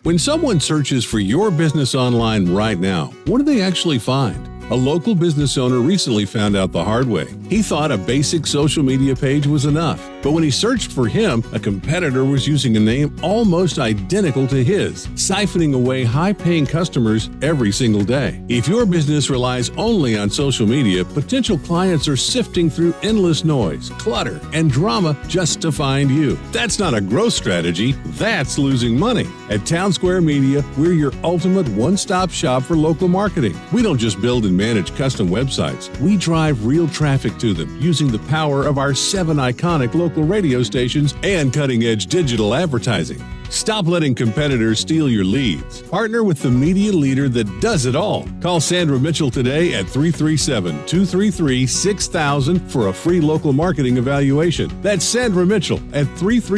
When someone searches for your business online right now, what do they actually find? A local business owner recently found out the hard way. He thought a basic social media page was enough, but when he searched for him, a competitor was using a name almost identical to his, siphoning away high-paying customers every single day. If your business relies only on social media, potential clients are sifting through endless noise, clutter, and drama just to find you. That's not a growth strategy, that's losing money. At Town Square Media, we're your ultimate one-stop shop for local marketing. We don't just build and manage custom websites. We drive real traffic to them using the power of our 7 iconic local radio stations and cutting-edge digital advertising. Stop letting competitors steal your leads. Partner with the media leader that does it all. Call Sandra Mitchell today at 337-233-6000 for a free local marketing evaluation. That's Sandra Mitchell at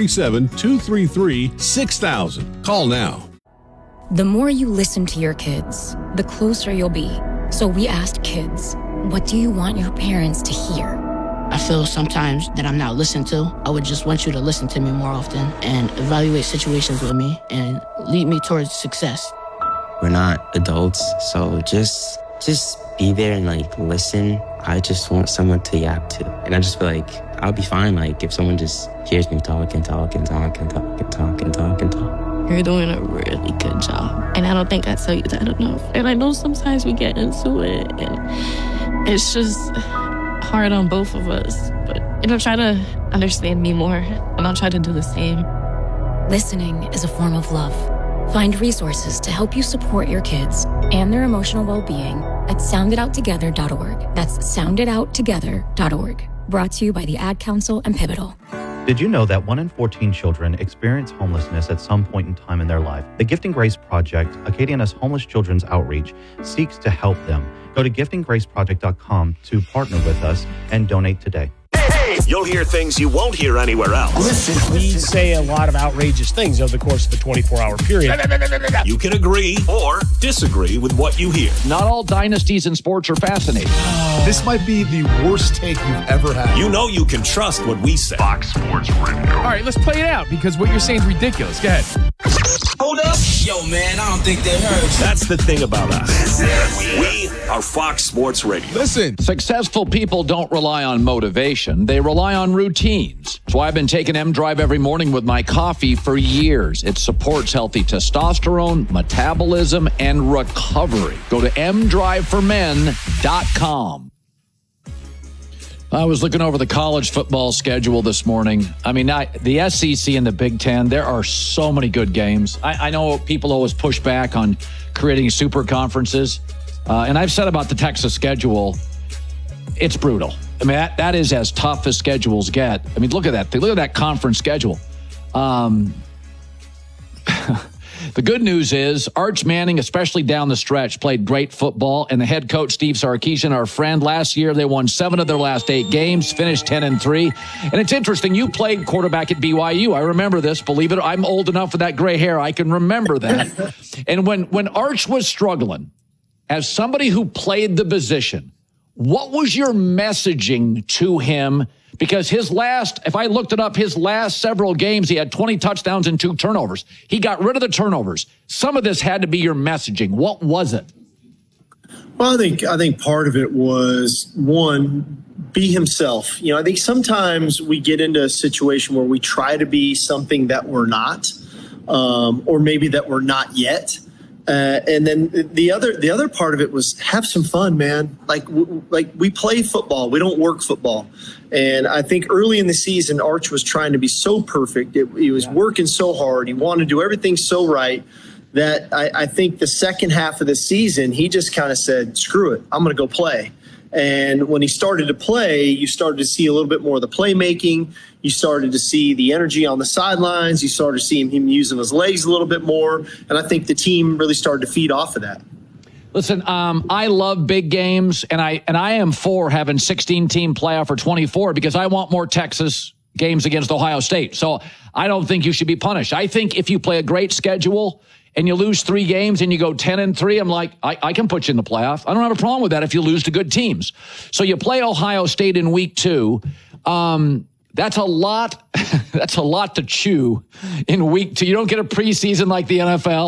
337-233-6000. Call now. The more you listen to your kids, the closer you'll be. So we asked kids, what do you want your parents to hear? I feel sometimes that I'm not listened to. I would just want you to listen to me more often and evaluate situations with me and lead me towards success. We're not adults, so just be there and listen. I just want someone to yap to. And I just feel like I'll be fine if someone just hears me talk and talk and talk and talk and talk and talk and talk. You're doing a really good job. And I don't think I tell you that enough. And I know sometimes we get into it and it's just hard on both of us. But try to understand me more and I'll try to do the same. Listening is a form of love. Find resources to help you support your kids and their emotional well-being at sounditouttogether.org. That's sounditouttogether.org. Brought to you by the Ad Council and Pivotal. Did you know that 1 in 14 children experience homelessness at some point in time in their life? The Gifting Grace Project, Acadiana's homeless children's outreach, seeks to help them. Go to giftinggraceproject.com to partner with us and donate today. You'll hear things you won't hear anywhere else. Listen, we say a lot of outrageous things over the course of a 24-hour period. You can agree or disagree with what you hear. Not all dynasties in sports are fascinating. This might be the worst take you've ever had. You know you can trust what we say. Fox Sports Radio. All right, let's play it out because what you're saying is ridiculous. Go ahead. Hold up. Yo, man, I don't think they heard you. That's the thing about us. We are Fox Sports Radio. Listen. Successful people don't rely on motivation. They rely on routines. That's why I've been taking M-Drive every morning with my coffee for years. It supports healthy testosterone, metabolism, and recovery. Go to mdriveformen.com. I was looking over the college football schedule this morning. I mean, the SEC and the Big Ten, there are so many good games. I know people always push back on creating super conferences. And I've said about the Texas schedule, it's brutal. I mean, that is as tough as schedules get. I mean, look at that. Look at that conference schedule. The good news is Arch Manning, especially down the stretch, played great football. And the head coach, Steve Sarkisian, our friend, last year, they won 7 of their last 8 games, finished 10-3. And it's interesting. You played quarterback at BYU. I remember this. Believe it. I'm old enough with that gray hair. I can remember that. And when Arch was struggling, as somebody who played the position, what was your messaging to him? Because if I looked it up, his last several games, he had 20 touchdowns and 2 turnovers. He got rid of the turnovers. Some of this had to be your messaging. What was it? Well, I think part of it was, one, be himself. I think sometimes we get into a situation where we try to be something that we're not, or maybe that we're not yet. And then the other part of it was have some fun, man. Like we play football, we don't work football. And I think early in the season, Arch was trying to be so perfect. He was working so hard. He wanted to do everything so right that I think the second half of the season, he just kind of said, screw it, I'm going to go play. And when he started to play, you started to see a little bit more of the playmaking. You started to see the energy on the sidelines. You started to see him using his legs a little bit more. And I think the team really started to feed off of that. Listen, I love big games, and I am for having 16-team playoff or 24 because I want more Texas games against Ohio State. So I don't think you should be punished. I think if you play a great schedule and you lose 3 games and you go 10-3, I'm like, I can put you in the playoff. I don't have a problem with that if you lose to good teams. So you play Ohio State in week 2. That's a lot. That's a lot to chew in week 2. You don't get a preseason like the NFL.